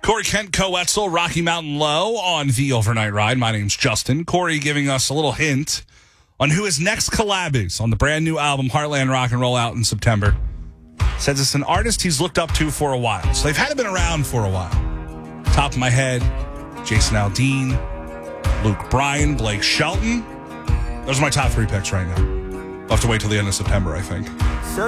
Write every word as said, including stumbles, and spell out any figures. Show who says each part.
Speaker 1: Corey Kent, Co-Etzel, Rocky Mountain Low on the Overnight Ride. My name's Justin. Corey giving us a little hint on who his next collab is on the brand new album Heartland Rock and Roll out in September. Says it's an artist he's looked up to for a while. So they've had it been around for a while. Top of my head, Jason Aldean, Luke Bryan, Blake Shelton. Those are my top three picks right now. I'll have to wait till the end of September, I think.